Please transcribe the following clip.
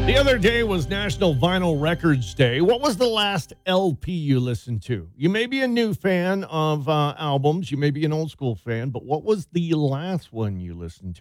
The other day was National Vinyl Records Day. What was the last LP you listened to? You may be a new fan of albums. You may be an old school fan, but what was the last one you listened to?